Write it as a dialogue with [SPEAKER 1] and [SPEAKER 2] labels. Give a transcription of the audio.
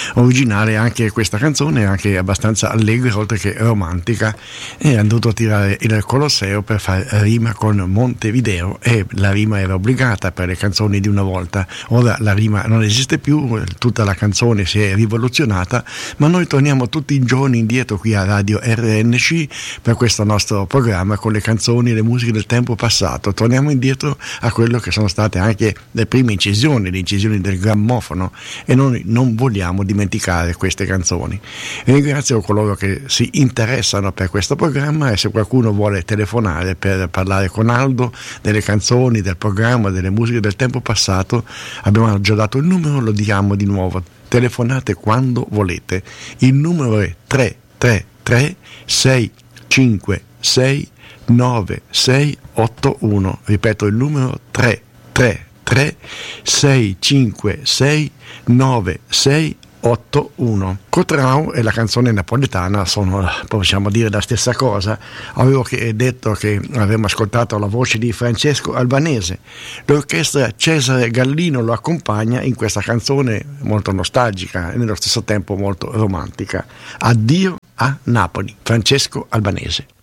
[SPEAKER 1] originale anche questa canzone, anche abbastanza allegra oltre che romantica, e hanno dovuto tirare il Colosseo per fare rima con Montevideo, e la rima era obbligata per le canzoni di una volta. Ora la rima non esiste più, tutta la canzone si è rivoluzionata, ma noi torniamo tutti i giorni indietro qui a Radio RNC per questo nostro programma con le canzoni e le musiche del tempo passato. Torniamo indietro a quello che sono state anche le prime incisioni, le incisioni del grammofono, e noi non vogliamo dimenticare queste canzoni. Ringrazio coloro che si interessano per questo programma, e se qualcuno vuole telefonare per parlare con Aldo delle canzoni, del programma, delle musiche del tempo passato, abbiamo già dato il numero, lo diamo di nuovo: telefonate quando volete. Il numero è 333 656 9681. Ripeto il numero: 333 656 9681. Cotrao e la canzone napoletana sono, possiamo dire, la stessa cosa. Avevo detto che avremmo ascoltato la voce di Francesco Albanese. L'orchestra Cesare Gallino lo accompagna in questa canzone molto nostalgica e nello stesso tempo molto romantica. Addio a Napoli, Francesco Albanese.